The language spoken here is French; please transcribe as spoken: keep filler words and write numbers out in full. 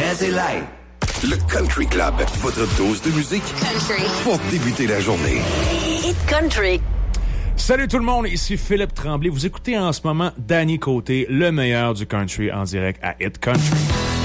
jazz et light. Le Country Club, votre dose de musique Country pour débuter la journée. Hit Country. Salut tout le monde, ici Philippe Tremblay. Vous écoutez en ce moment Danny Côté, le meilleur du country en direct à Hit Country.